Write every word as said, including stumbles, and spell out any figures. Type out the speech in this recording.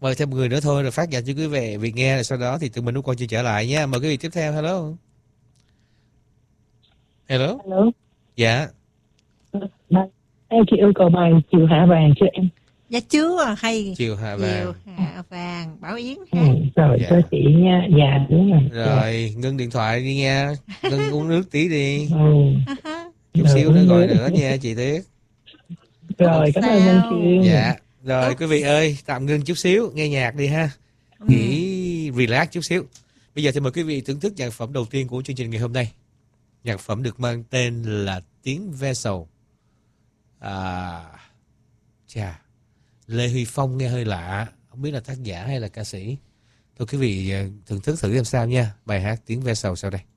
Mời thêm một người nữa thôi rồi phát dành cho quý vị vị nghe, rồi sau đó thì tụi mình cũng coi chưa trở lại nha. Mời quý vị tiếp theo. Hello. Hello. Hello. Dạ. Em chị yêu cầu bài Chiều Hạ Vàng cho em. Dạ chưa, hay. Chiều Hạ Vàng. Chiều Hạ Vàng, Bảo Yến Ừ, hát. rồi Dạ. cho chị nha. Dạ đúng rồi. Rồi, ngưng điện thoại đi nha. Ngưng uống nước tí đi. Ừ. Chút Rồi, xíu nữa gọi nữa. nữa nha chị Tuyết. Rồi, cảm ơn anh Chuyên. Dạ. Rồi Tốt. quý vị ơi, tạm ngưng chút xíu, nghe nhạc đi ha. Nghỉ relax chút xíu. Bây giờ thì mời quý vị thưởng thức nhạc phẩm đầu tiên của chương trình ngày hôm nay. Nhạc phẩm được mang tên là Tiếng Ve Sầu. À, chà, Lê Huy Phong nghe hơi lạ, không biết là tác giả hay là ca sĩ. Thôi quý vị thưởng thức thử xem sao nha. Bài hát Tiếng Ve Sầu sau đây.